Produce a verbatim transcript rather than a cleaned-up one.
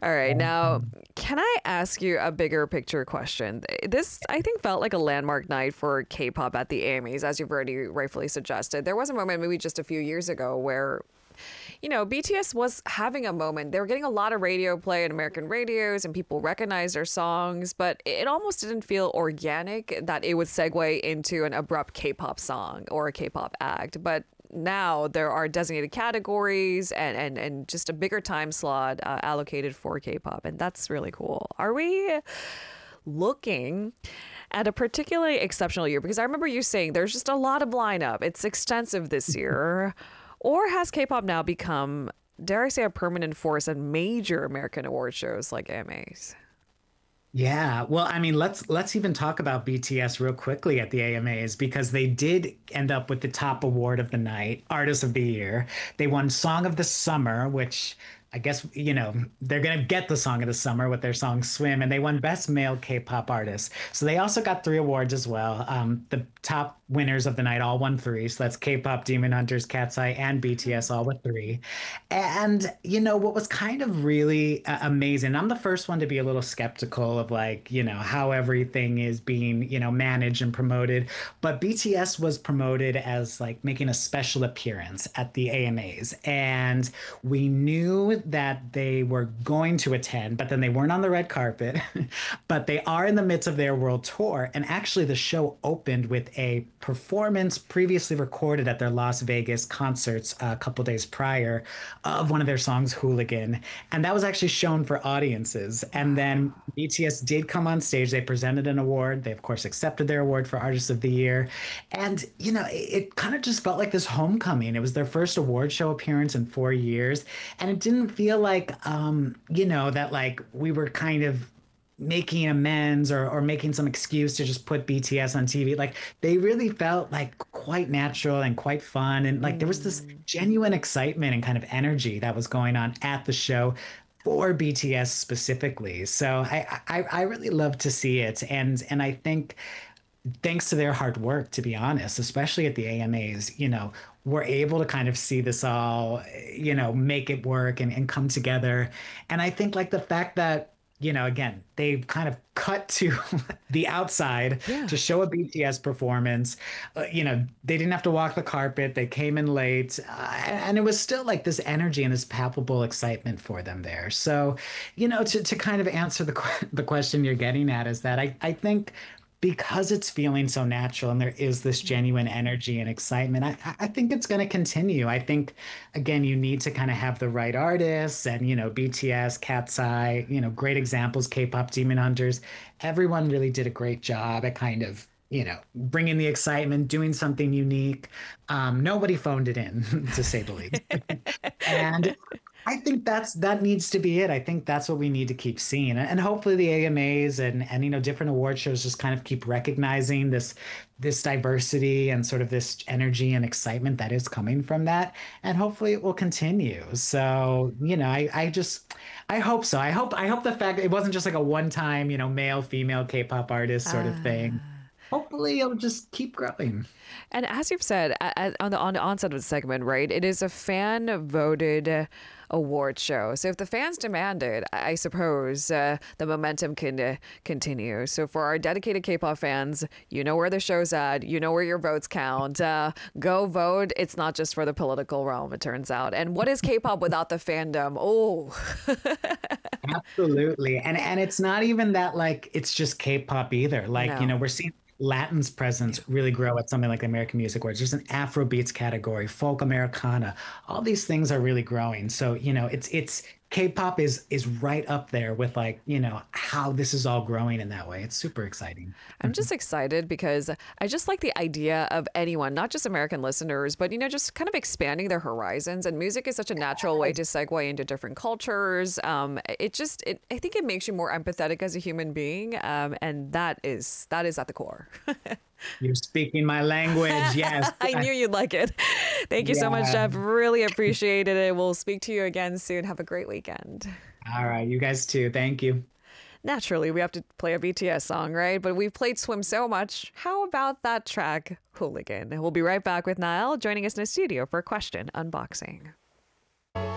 All right. Now, can I ask you a bigger picture question? This, I think, felt like a landmark night for K-pop at the A M As, as you've already rightfully suggested. There was a moment, maybe just a few years ago, where, you know, B T S was having a moment. They were getting a lot of radio play in American radios and people recognized their songs, but it almost didn't feel organic that it would segue into an abrupt K-pop song or a K-pop act. But now there are designated categories and, and, and just a bigger time slot uh, allocated for K-pop. And that's really cool. Are we looking at a particularly exceptional year? Because I remember you saying there's just a lot of lineup. It's extensive this year. Or has K-pop now become, dare I say, a permanent force at major American award shows like A M As? Yeah, well, I mean, let's let's even talk about B T S real quickly at the A M As because they did end up with the top award of the night, Artist of the Year. They won Song of the Summer, which I guess, you know, they're going to get the Song of the Summer with their song Swim, and they won Best Male K-pop Artist. So they also got three awards as well. Um, the top winners of the night all won three. So that's K-pop, Demon Hunters, Cat's Eye, and B T S all with three. And, you know, what was kind of really uh, amazing, I'm the first one to be a little skeptical of like, you know, how everything is being, you know, managed and promoted. But B T S was promoted as like making a special appearance at the A M As. And we knew that they were going to attend, but then they weren't on the red carpet. But they are in the midst of their world tour. And actually, the show opened with a performance previously recorded at their Las Vegas concerts a couple days prior of one of their songs, Hooligan. And that was actually shown for audiences. And then B T S did come on stage. They presented an award. They, of course, accepted their award for Artist of the Year. And, you know, it, it kind of just felt like this homecoming. It was their first award show appearance in four years. And it didn't feel like, um, you know, that like we were kind of making amends or, or making some excuse to just put B T S on T V. Like they really felt like quite natural and quite fun. And like there was this genuine excitement and kind of energy that was going on at the show for B T S specifically. So I, I, I really love to see it. And, and I think thanks to their hard work, to be honest, especially at the A M As, you know, we're able to kind of see this all, you know, make it work and, and come together. And I think like the fact that, you know, again, they've kind of cut to the outside yeah. to show a B T S performance. Uh, you know, they didn't have to walk the carpet. They came in late. Uh, and it was still like this energy and this palpable excitement for them there. So, you know, to, to kind of answer the, the question you're getting at is that I, I think because it's feeling so natural and there is this genuine energy and excitement, I, I think it's going to continue. I think, again, you need to kind of have the right artists and, you know, B T S, Cat's Eye, you know, great examples, K-pop, Demon Hunters. Everyone really did a great job at kind of, you know, bringing the excitement, doing something unique. Um, nobody phoned it in, to say the least. And I think that's that needs to be it. I think that's what we need to keep seeing. And hopefully the A M As and, and you know, different award shows just kind of keep recognizing this this diversity and sort of this energy and excitement that is coming from that. And hopefully it will continue. So, you know, I, I just I hope so. I hope I hope the fact that it wasn't just like a one-time, you know, male, female K-pop artist sort of thing. Hopefully it'll just keep growing. And as you've said on the on the onset of the segment, right, it is a fan voted award show. So if the fans demand it, I suppose uh, the momentum can uh, continue. So for our dedicated K-pop fans, you know where the show's at. You know where your votes count. Uh, go vote. It's not just for the political realm, it turns out. And what is K-pop without the fandom? Oh. Absolutely. And and it's not even that like it's just K-pop either. Like, no. you know, we're seeing Latin's presence really grow at something like the American Music Awards. There's an Afrobeats category, folk Americana. All these things are really growing. So, you know, it's it's K-pop is is right up there with like, you know, how this is all growing in that way. It's super exciting. I'm just excited because I just like the idea of anyone, not just American listeners, but, you know, just kind of expanding their horizons. And music is such a natural way to segue into different cultures. Um, it just, it, I think it makes you more empathetic as a human being. Um, and that is, that is at the core. You're speaking my language. Yes. I knew you'd like it. Thank you yeah. so much, Jeff. Really appreciated it. We'll speak to you again soon. Have a great weekend. All right. You guys too. Thank you. Naturally, we have to play a B T S song, right? But we've played Swim so much. How about that track, Hooligan? We'll be right back with Niall joining us in the studio for Question Unboxing.